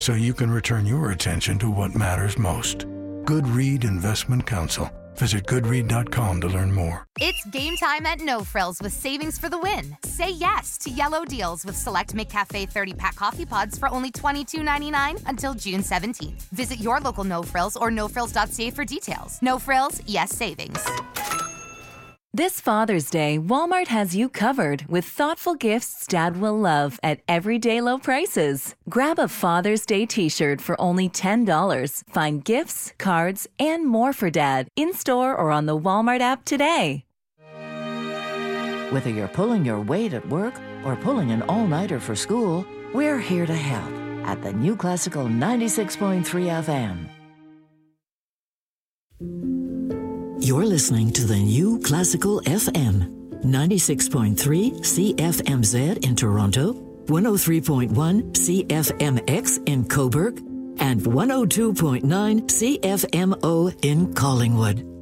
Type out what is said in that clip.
so you can return your attention to what matters most. Goodread Investment Counsel. Visit goodread.com to learn more. It's game time at No Frills with savings for the win. Say yes to yellow deals with select McCafe 30-pack coffee pods for only $22.99 until June 17th. Visit your local No Frills or nofrills.ca for details. No Frills, yes savings. This Father's Day, Walmart has you covered with thoughtful gifts Dad will love at everyday low prices. Grab a Father's Day t-shirt for only $10. Find gifts, cards, and more for Dad in-store or on the Walmart app today. Whether you're pulling your weight at work or pulling an all-nighter for school, we're here to help at the New Classical 96.3 FM. You're listening to the New Classical FM, 96.3 CFMZ in Toronto, 103.1 CFMX in Cobourg, and 102.9 CFMO in Collingwood.